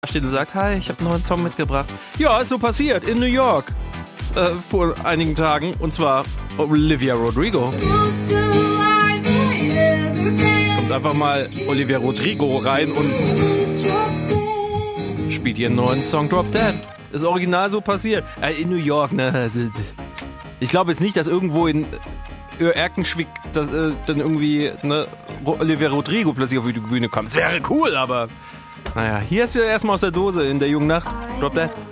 steht und sagt, hi, ich habe noch einen Song mitgebracht. Ja, ist so passiert in New York vor einigen Tagen, und zwar Olivia Rodrigo. Kommt einfach mal Olivia Rodrigo rein und spielt ihren neuen Song Drop Dead. Ist original so passiert. In New York, ne? Ich glaube jetzt nicht, dass irgendwo in Erkenschwick dann irgendwie Olivia Rodrigo plötzlich auf die Bühne kommt. Es wäre cool, aber naja, hier ist ja erstmal aus der Dose in der jungen Nacht. Drop Dead.